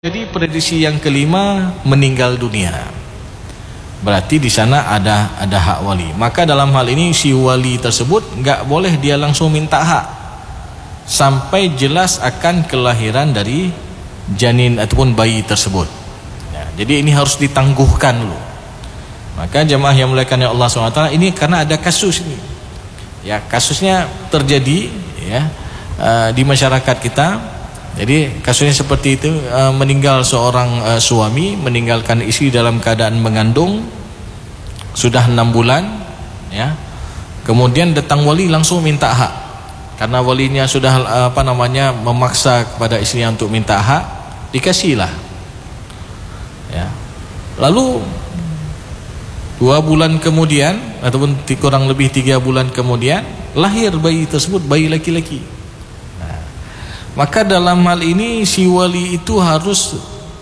Jadi prediksi yang kelima meninggal dunia. Berarti di sana ada hak wali. Maka dalam hal ini si wali tersebut enggak boleh dia langsung minta hak sampai jelas akan kelahiran dari janin ataupun bayi tersebut. Ya, jadi ini harus ditangguhkan dulu. Maka jemaah yang muliakan Allah SWT, ini karena ada kasus ini. Ya, kasusnya terjadi ya di masyarakat kita. Jadi kasusnya seperti itu, meninggal seorang suami meninggalkan istri dalam keadaan mengandung sudah 6 bulan ya. Kemudian datang wali langsung minta hak. Karena walinya sudah memaksa kepada istrinya untuk minta hak, dikasihlah. Ya. Lalu 2 bulan kemudian ataupun kurang lebih 3 bulan kemudian lahir bayi tersebut, bayi laki-laki. Maka dalam hal ini si wali itu harus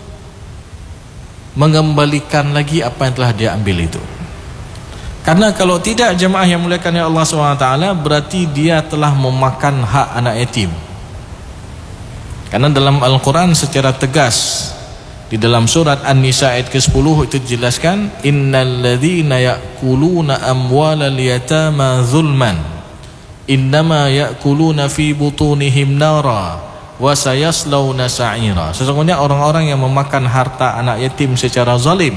mengembalikan lagi apa yang telah dia ambil itu. Karena kalau tidak, jemaah yang muliakan ya Allah SWT, berarti dia telah memakan hak anak yatim. Karena dalam Al-Quran secara tegas di dalam surat An-Nisa ayat ke-10 itu dijelaskan, innal ladzina ya'kuluna amwalal yatama zulman innama ya'kuluna fi butunihim nara wa sayaslawna sa'ira. Sesungguhnya orang-orang yang memakan harta anak yatim secara zalim,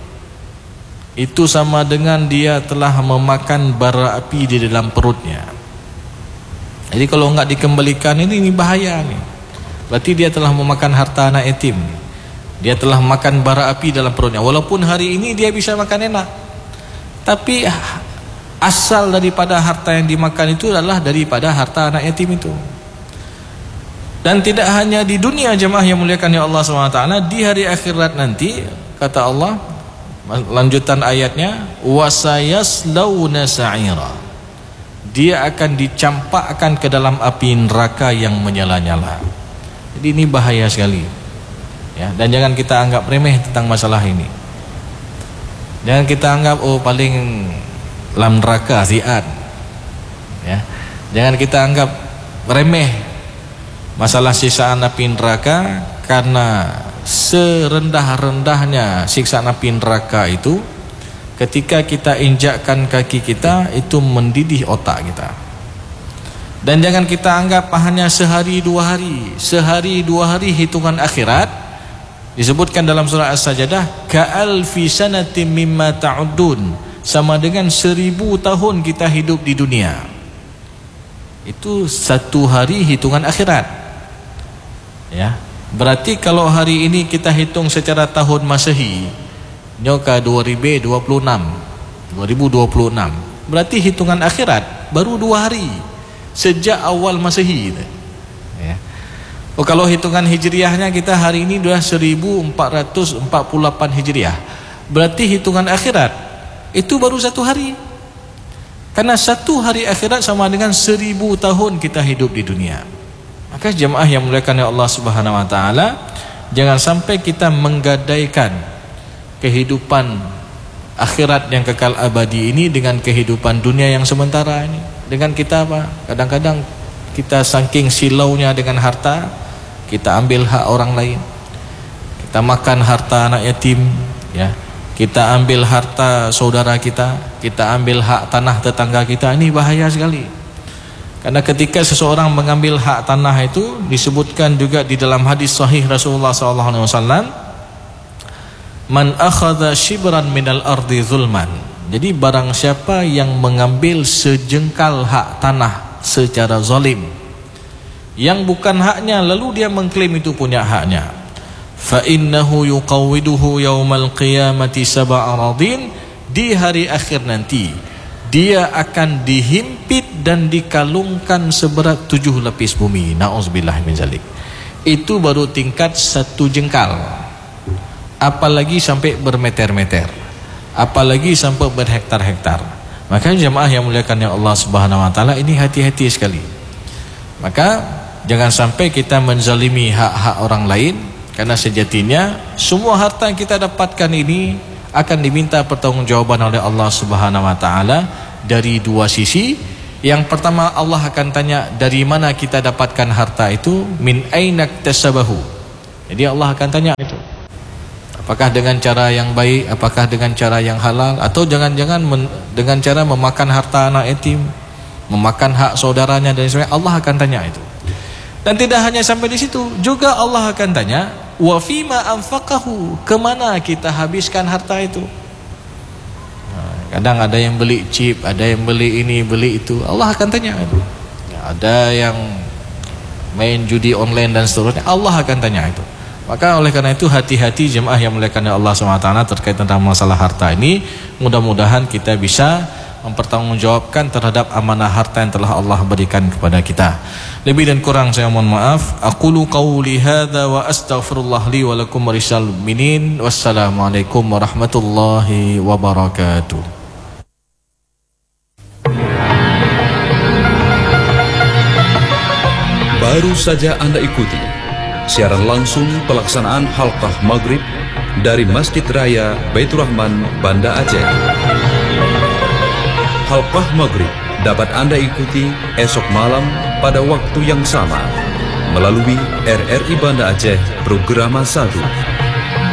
itu sama dengan dia telah memakan bara api di dalam perutnya. Jadi kalau enggak dikembalikan ini bahaya nih. Berarti dia telah memakan harta anak yatim. Dia telah makan bara api dalam perutnya. Walaupun hari ini dia bisa makan enak, tapi asal daripada harta yang dimakan itu adalah daripada harta anak yatim itu. Dan tidak hanya di dunia jemaah yang muliakan ya Allah SWT, di hari akhirat nanti kata Allah, lanjutan ayatnya, wasayaslawna sa'ira, dia akan dicampakkan ke dalam api neraka yang menyala-nyala. Jadi ini bahaya sekali ya. Dan jangan kita anggap remeh tentang masalah ini. Jangan kita anggap paling lam neraka ziat ya. Jangan kita anggap remeh masalah siksaan api neraka, karena serendah-rendahnya siksaan api neraka itu ketika kita injakkan kaki kita, itu mendidih otak kita. Dan jangan kita anggap hanya sehari 2 hari. Sehari 2 hari hitungan akhirat disebutkan dalam surah As-Sajdah, ka'alfi sanatin mimma ta'uddun, sama dengan 1000 tahun kita hidup di dunia. Itu 1 hari hitungan akhirat ya. Berarti kalau hari ini kita hitung secara tahun Masehi, nyoka 2026, berarti hitungan akhirat baru 2 hari sejak awal Masehi ya. Kalau hitungan hijriahnya kita hari ini sudah 1448 hijriah, berarti hitungan akhirat itu baru 1 hari. Karena 1 hari akhirat sama dengan 1000 tahun kita hidup di dunia. Maka jemaah yang muliakan Allah Subhanahu wa taala, jangan sampai kita menggadaikan kehidupan akhirat yang kekal abadi ini dengan kehidupan dunia yang sementara ini. Dengan kita kadang-kadang kita saking silaunya dengan harta, kita ambil hak orang lain. Kita makan harta anak yatim ya. Kita ambil harta saudara kita, kita ambil hak tanah tetangga kita. Ini bahaya sekali. Karena ketika seseorang mengambil hak tanah itu, disebutkan juga di dalam hadis sahih Rasulullah SAW, man akhadha shibran minal ardi zulman. Jadi barang siapa yang mengambil sejengkal hak tanah secara zalim, yang bukan haknya, lalu dia mengklaim itu punya haknya, fa innahu yuqawwiduhu yaumal qiyamati sab'a aradin, di hari akhir nanti dia akan dihimpit dan dikalungkan seberat 7 lapis bumi. Na'udzubillah min zalik. Itu baru tingkat 1 jengkal, apalagi sampai bermeter-meter, apalagi sampai berhektar-hektar. Maka jemaah yang muliakan ya Allah Subhanahu wa taala, ini hati-hati sekali. Maka jangan sampai kita menzalimi hak-hak orang lain, karena sejatinya semua harta yang kita dapatkan ini akan diminta pertanggungjawaban oleh Allah Subhanahu wa taala dari 2 sisi. Yang pertama, Allah akan tanya dari mana kita dapatkan harta itu, min ainak tasabahu, Jadi Allah akan tanya itu. Apakah dengan cara yang baik, apakah dengan cara yang halal, atau jangan-jangan dengan cara memakan harta anak yatim, memakan hak saudaranya dan sebagainya. Allah akan tanya itu. Dan tidak hanya sampai di situ, juga Allah akan tanya, wa fima anfaqahu, kemana kita habiskan harta itu. Kadang ada yang beli chip, ada yang beli ini, beli itu. Allah akan tanya itu. Ada yang main judi online dan seterusnya. Allah akan tanya itu. Maka oleh karena itu hati-hati jemaah yang muliakan Allah SWT terkait tentang masalah harta ini. Mudah-mudahan kita bisa mempertanggungjawabkan terhadap amanah harta yang telah Allah berikan kepada kita. Lebih dan kurang saya mohon maaf. Aqulu qawli hadza wa astaghfirullah li wa lakum wa lisal mu'minin. Wassalamualaikum warahmatullahi wabarakatuh. Baru saja Anda ikuti siaran langsung pelaksanaan halqah maghrib dari Masjid Raya Baitur Rahman, Banda Aceh. Halqah maghrib dapat Anda ikuti esok malam pada waktu yang sama melalui RRI Banda Aceh Programa 1.